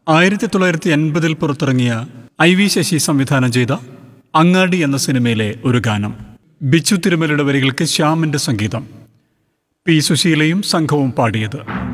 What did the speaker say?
1980 പുറത്തിറങ്ങിയ IV ശശി സംവിധാനം ചെയ്ത അങ്ങാടി എന്ന സിനിമയിലെ ഒരു ഗാനം. ബിച്ചു തിരുമലയുടെ വരികൾക്ക് ശ്യാമിന്റെ സംഗീതം. പി സുശീലയും സംഘവും പാടിയത്.